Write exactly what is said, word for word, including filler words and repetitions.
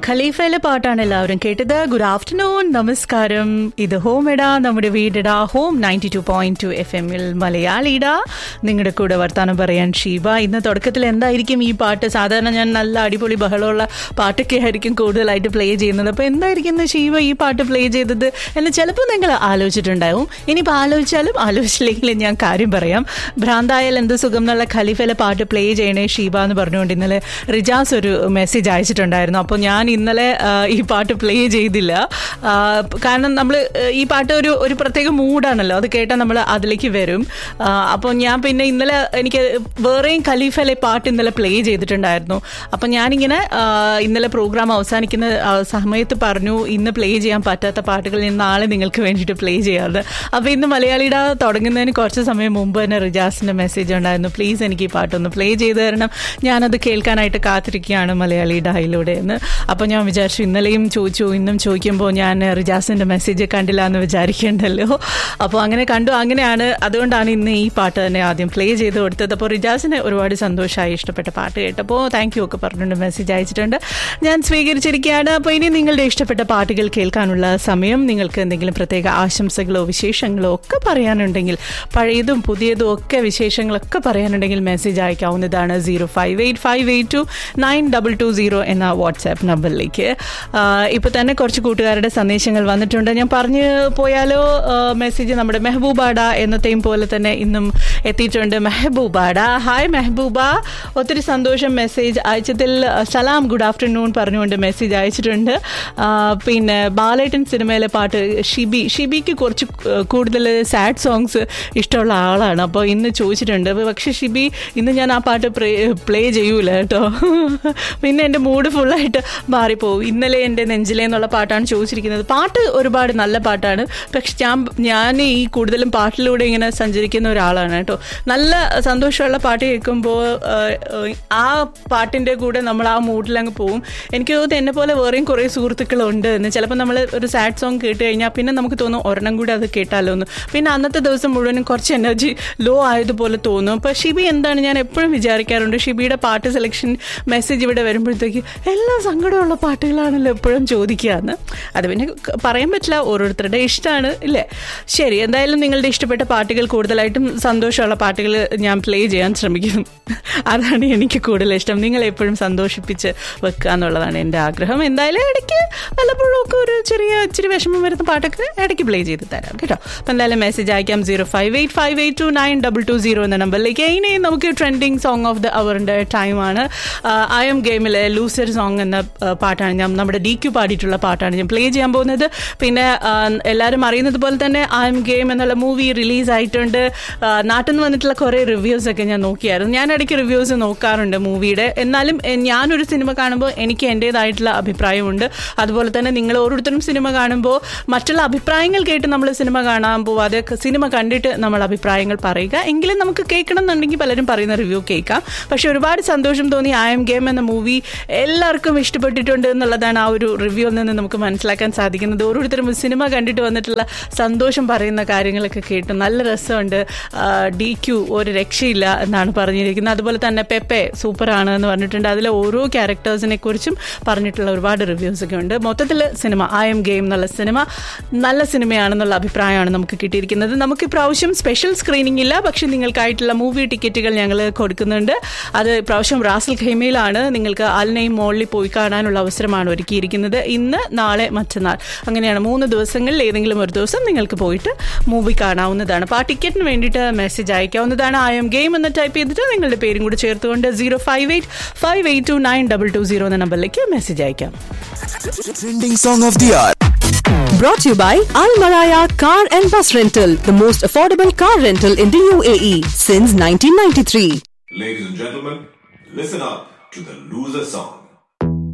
ഖലീഫയിലെ പാട്ടാണ് എല്ലാവരും കേട്ടത്. ഗുഡ് ആഫ്റ്റർനൂൺ, നമസ്കാരം. ഇത് ഹോം എടാ, നമ്മുടെ വീടെടാ, home ninety two point two F എമ്മിൽ മലയാളിടാ. നിങ്ങളുടെ കൂടെ വർത്താനം പറയാൻ ഷീബ. ഇന്ന് തുടക്കത്തിൽ എന്തായിരിക്കും ഈ പാട്ട്? സാധാരണ ഞാൻ നല്ല അടിപൊളി ബഹളമുള്ള പാട്ടൊക്കെ ആയിരിക്കും കൂടുതലായിട്ട് പ്ലേ ചെയ്യുന്നത്. അപ്പോൾ എന്തായിരിക്കും ഷീബ ഈ പാട്ട് പ്ലേ ചെയ്തത് എന്ന് ചിലപ്പോൾ നിങ്ങൾ ആലോചിച്ചിട്ടുണ്ടാവും. ഇനിയിപ്പോൾ ആലോചിച്ചാലും ആലോചിച്ചില്ലെങ്കിലും ഞാൻ കാര്യം പറയാം. ഭ്രാന്തായാൽ എന്ത് സുഖം എന്നുള്ള ഖലീഫയിലെ പാട്ട് പ്ലേ ചെയ്യണേ ഷീബ എന്ന് പറഞ്ഞുകൊണ്ട് ഇന്നലെ റിജാസ് ഒരു മെസ്സേജ് അയച്ചിട്ടുണ്ടായിരുന്നു. അപ്പോൾ ഞാൻ ഇന്നലെ ഈ പാട്ട് പ്ലേ ചെയ്തില്ല. കാരണം നമ്മൾ ഈ പാട്ട് ഒരു ഒരു പ്രത്യേക മൂഡാണല്ലോ, അത് കേട്ടാൽ നമ്മൾ അതിലേക്ക് വരും. അപ്പോൾ ഞാൻ പിന്നെ ഇന്നലെ എനിക്ക് വേറെയും ഖലീഫയിലെ പാട്ട് ഇന്നലെ പ്ലേ ചെയ്തിട്ടുണ്ടായിരുന്നു. അപ്പം ഞാനിങ്ങനെ ഇന്നലെ പ്രോഗ്രാം അവസാനിക്കുന്ന സമയത്ത് പറഞ്ഞു ഇന്ന് പ്ലേ ചെയ്യാൻ പറ്റാത്ത പാട്ടുകൾ ഞാൻ നാളെ നിങ്ങൾക്ക് വേണ്ടിയിട്ട് പ്ലേ ചെയ്യാറുണ്ട്. അപ്പോൾ ഇന്ന് മലയാളിയുടെ തുടങ്ങുന്നതിന് കുറച്ച് സമയം മുമ്പ് തന്നെ റിജാസിൻ്റെ മെസ്സേജ് ഉണ്ടായിരുന്നു, പ്ലീസ് എനിക്ക് ഈ പാട്ടൊന്ന് പ്ലേ ചെയ്ത് തരണം, ഞാനത് കേൾക്കാനായിട്ട് കാത്തിരിക്കുകയാണ് മലയാളി ഡായിലൂടെ എന്ന്. അപ്പോൾ ഞാൻ വിചാരിച്ചു ഇന്നലെയും ചോദിച്ചു ഇന്നും ചോദിക്കുമ്പോൾ ഞാൻ റിജാസിൻ്റെ മെസ്സേജ് കണ്ടില്ല എന്ന് വിചാരിക്കേണ്ടല്ലോ. അപ്പോൾ അങ്ങനെ കണ്ടു, അങ്ങനെയാണ്, അതുകൊണ്ടാണ് ഇന്ന് ഈ പാട്ട് തന്നെ ആദ്യം പ്ലേ ചെയ്ത് കൊടുത്തത്. അപ്പോൾ റിജാസിന് ഒരുപാട് സന്തോഷമായി, ഇഷ്ടപ്പെട്ട പാട്ട് കേട്ടപ്പോൾ താങ്ക് യു ഒക്കെ പറഞ്ഞിട്ടുണ്ട്, മെസ്സേജ് അയച്ചിട്ടുണ്ട്, ഞാൻ സ്വീകരിച്ചിരിക്കുകയാണ്. അപ്പോൾ ഇനി നിങ്ങളുടെ ഇഷ്ടപ്പെട്ട പാട്ടുകൾ കേൾക്കാനുള്ള സമയം. നിങ്ങൾക്ക് എന്തെങ്കിലും പ്രത്യേക ആശംസകളോ വിശേഷങ്ങളോ ഒക്കെ പറയാനുണ്ടെങ്കിൽ, പഴയതും പുതിയതും ഒക്കെ വിശേഷങ്ങളൊക്കെ പറയാനുണ്ടെങ്കിൽ മെസ്സേജ് അയക്കാവുന്നതാണ് zero five eight five eight to nine double two zero എന്ന വാട്സാപ്പ് നമ്പറിലേക്ക്. ഇപ്പോൾ തന്നെ കുറച്ച് കൂട്ടുകാരുടെ സന്ദേശങ്ങൾ വന്നിട്ടുണ്ട്. ഞാൻ പറഞ്ഞു പോയാലോ മെസ്സേജ് നമ്മുടെ മെഹബൂബാഡ എന്നത്തെയും പോലെ തന്നെ ഇന്നും എത്തിയിട്ടുണ്ട്. മെഹബൂബാഡ, ഹായ് മെഹബൂബ, ഒത്തിരി സന്തോഷം. മെസ്സേജ് അയച്ചതിൽ സലാം, ഗുഡ് ആഫ്റ്റർനൂൺ പറഞ്ഞുകൊണ്ട് മെസ്സേജ് അയച്ചിട്ടുണ്ട്. പിന്നെ ബാലേട്ടൻ സിനിമയിലെ പാട്ട് ഷിബി, ഷിബിക്ക് കുറച്ച് കൂടുതൽ സാഡ് സോങ്സ് ഇഷ്ടമുള്ള ആളാണ്. അപ്പോൾ ഇന്ന് ചോദിച്ചിട്ടുണ്ട്, പക്ഷേ ഷിബി ഇന്ന് ഞാൻ ആ പാട്ട് പ്ലേ ചെയ്യൂല കേട്ടോ, പിന്നെ എൻ്റെ മൂഡ് ഫുള്ളായിട്ട് മാറിപ്പോവും. ഇന്നലെ എൻ്റെ നെഞ്ചിലെ എന്നുള്ള പാട്ടാണ് ചോദിച്ചിരിക്കുന്നത്. പാട്ട് ഒരുപാട് നല്ല പാട്ടാണ്, പക്ഷെ ഞാൻ ഞാൻ ഈ കൂടുതലും പാട്ടിലൂടെ ഇങ്ങനെ സഞ്ചരിക്കുന്ന ഒരാളാണ് കേട്ടോ. നല്ല സന്തോഷമുള്ള പാട്ട് കേൾക്കുമ്പോൾ ആ പാട്ടിൻ്റെ കൂടെ നമ്മൾ ആ മൂഡിലങ്ങ് പോവും. എനിക്ക് തോന്നുന്നു എന്നെ പോലെ വേറെയും കുറേ സുഹൃത്തുക്കളുണ്ട് എന്ന്. ചിലപ്പോൾ നമ്മൾ ഒരു സാഡ് സോങ് കേട്ട് കഴിഞ്ഞാൽ പിന്നെ നമുക്ക് തോന്നും ഒരെണ്ണം കൂടെ അത് കേട്ടാലോ എന്ന്. പിന്നെ അന്നത്തെ ദിവസം മുഴുവനും കുറച്ച് എനർജി ലോ ആയതുപോലെ തോന്നും. അപ്പോൾ ഷിബി എന്താണ്, ഞാൻ എപ്പോഴും വിചാരിക്കാറുണ്ട് ഷിബിയുടെ പാട്ട് സെലക്ഷൻ മെസ്സേജ് ഇവിടെ വരുമ്പോഴത്തേക്ക് എല്ലാ സങ്കടമുള്ള പാട്ടുകളാണല്ലോ എപ്പോഴും ചോദിക്കുകയെന്ന്. അത് പിന്നെ പറയാൻ പറ്റില്ല, ഓരോരുത്തരുടെ ഇഷ്ടമാണ് ഇല്ലേ. ശരി, എന്തായാലും നിങ്ങളുടെ ഇഷ്ടപ്പെട്ട പാട്ടുകൾ, കൂടുതലായിട്ടും സന്തോഷമുള്ള പാട്ടുകൾ ഞാൻ പ്ലേ ചെയ്യാൻ ശ്രമിക്കും. അതാണ് എനിക്ക് കൂടുതൽ ഇഷ്ടം. നിങ്ങളെ എപ്പോഴും സന്തോഷിപ്പിച്ച് വെക്കുക എന്നുള്ളതാണ് എൻ്റെ ആഗ്രഹം. എന്തായാലും ഇടയ്ക്ക് വല്ലപ്പോഴും ഒക്കെ ഒരു ചെറിയ ഇച്ചിരി വിഷമം വരുന്ന പാട്ടൊക്കെ ഇടയ്ക്ക് പ്ലേ ചെയ്ത് തരാം കേട്ടോ. അപ്പം എന്തായാലും മെസ്സേജ് അയക്കാം zero five eight five eight to nine double two zero എന്ന നമ്പറിലേക്ക്. ഇനി നമുക്ക് ട്രെൻഡിങ് സോങ് ഓഫ് ദ അവറിൻ്റെ ടൈമാണ്. ഐ എം ഗെയിമിലെ ലൂസർ സോങ് എന്ന പാട്ടാണ് ഞാൻ, നമ്മുടെ ഡി ക്യു പാടിയിട്ടുള്ള പാട്ടാണ് ഞാൻ പ്ലേ ചെയ്യാൻ പോകുന്നത്. പിന്നെ എല്ലാവരും അറിയുന്നത് പോലെ തന്നെ ഐ എം ഗെയിം എന്നുള്ള മൂവി റിലീസ് ആയിട്ടുണ്ട്. നാട്ടിൽ നിന്ന് വന്നിട്ടുള്ള കുറേ റിവ്യൂസ് ഒക്കെ ഞാൻ നോക്കിയായിരുന്നു. ഞാൻ ഇടയ്ക്ക് റിവ്യൂസ് നോക്കാറുണ്ട് മൂവിയുടെ. എന്നാലും ഞാനൊരു സിനിമ കാണുമ്പോൾ എനിക്ക് എൻ്റേതായിട്ടുള്ള അഭിപ്രായമുണ്ട്. അതുപോലെ തന്നെ നിങ്ങൾ ഓരോരുത്തരും സിനിമ കാണുമ്പോൾ മറ്റുള്ള അഭിപ്രായങ്ങൾ കേട്ട് നമ്മൾ സിനിമ കാണാൻ പോവാതെ സിനിമ കണ്ടിട്ട് നമ്മൾ അഭിപ്രായങ്ങൾ പറയുക. എങ്കിലും നമുക്ക് കേൾക്കണം എന്നുണ്ടെങ്കിൽ പലരും പറയുന്ന റിവ്യൂ കേൾക്കാം. പക്ഷെ ഒരുപാട് സന്തോഷം തോന്നി. ഐ എം ഗെയിം എന്ന മൂവി എല്ലാവർക്കും ഇഷ്ടപ്പെട്ടിട്ടുണ്ട് എന്നുള്ളതാണ് ആ ഒരു റിവ്യൂവിൽ നിന്ന് നമുക്ക് മനസ്സിലാക്കാൻ സാധിക്കുന്നത്. ഓരോരുത്തരും സിനിമ കണ്ടിട്ട് വന്നിട്ടുള്ള സന്തോഷം പറയുന്ന കാര്യങ്ങളൊക്കെ കേട്ടു. നല്ല രസമുണ്ട്, ഡി ക്യു ഒരു രക്ഷയില്ല എന്നാണ് പറഞ്ഞിരിക്കുന്നത്. അതുപോലെ തന്നെ പെപ്പെ സൂപ്പറാണ് എന്ന് പറഞ്ഞിട്ടുണ്ട്. അതിലെ ഓരോ ക്യാരക്ടേഴ്സിനെ കുറിച്ചും പറഞ്ഞിട്ടുള്ള ഒരുപാട് റിവ്യൂസ് ഒക്കെ ഉണ്ട്. മൊത്തത്തിൽ സിനിമ ഐ എം ഗെയിം എന്നുള്ള സിനിമ നല്ല സിനിമയാണെന്നുള്ള അഭിപ്രായമാണ് നമുക്ക് കിട്ടിയിരിക്കുന്നത്. നമുക്ക് ഇപ്രാവശ്യം സ്പെഷ്യൽ സ്ക്രീനിങ് ഇല്ല, പക്ഷെ നിങ്ങൾക്കായിട്ടുള്ള മൂവി ടിക്കറ്റുകൾ ഞങ്ങൾ കൊടുക്കുന്നുണ്ട്. അത് ഇപ്രാവശ്യം റാസൽ ഖൈമയിലാണ്. നിങ്ങൾക്ക് അൽനയും മോളിൽ പോയി കാണാനുള്ള അവസരമാണ് ഒരുക്കിയിരിക്കുന്നത്. ഇന്ന്, നാളെ, മറ്റന്നാൾ, അങ്ങനെയാണ് മൂന്ന് ദിവസങ്ങളിൽ ഏതെങ്കിലും ഒരു ദിവസം നിങ്ങൾക്ക് പോയിട്ട് മൂവി കാണാവുന്നതാണ്. അപ്പോൾ ആ ടിക്കറ്റിന് വേണ്ടിയിട്ട് മെസ്സേജ് അയക്കാവുന്നതാണ്. ഐ എം ഗെയിം എന്ന് ടൈപ്പ് ചെയ്തിട്ട് നിങ്ങളുടെ പേരും കൂടി ചേർത്തുകൊണ്ട് zero five eight five eight to nine double two zero എന്ന നമ്പറിലേക്ക് മെസ്സേജ് അയക്കാം. Trending song of the hour. Brought to you by Al Maraya Car and Bus Rental, the most affordable car rental in the U A E since nineteen ninety-three. Ladies and gentlemen, listen up to the loser song.